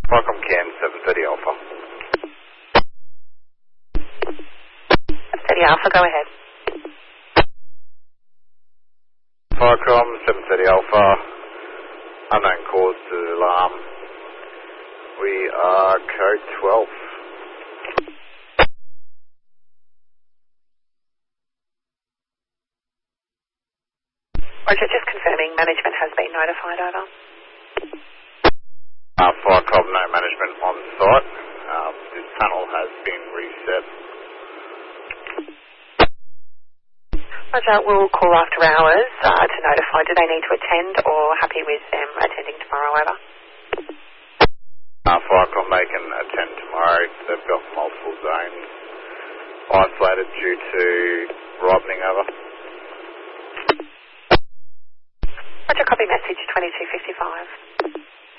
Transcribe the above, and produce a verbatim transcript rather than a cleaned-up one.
Welcome Cam seven thirty Alpha. seven thirty Alpha, go ahead. Firecom seven thirty Alpha, unknown cause to alarm. We are code twelve. Roger, just confirming management has been notified, over. Uh, Firecom, no management on site. Um, this panel has been reset. Roger, we'll call after hours uh, to notify. Do they need to attend or happy with them attending tomorrow, over? Uh, Firecom, they can attend tomorrow. They've got multiple zones isolated due to ripening, over. Roger, copy message twenty-two fifty-five.